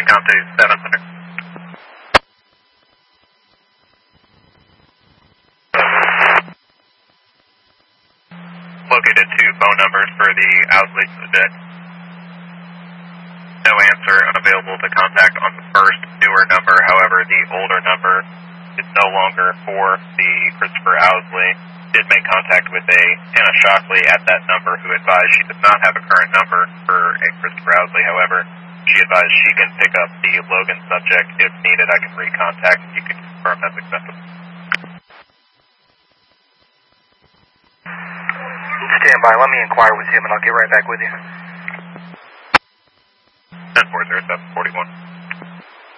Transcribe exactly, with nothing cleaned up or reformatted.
count to seven hundred. Located two phone numbers for the Owsley subject. No answer, unavailable to contact on the first newer number. However, the older number is no longer for the Christopher Owsley. Did make contact with a Hannah Shockley at that number who advised she does not have a current number for a Christopher Owsley. However, she advised she can pick up the Logan subject if needed. I can recontact and you can confirm that's acceptable. Stand by. Let me inquire with him and I'll get right back with you. ten four zero seven forty one.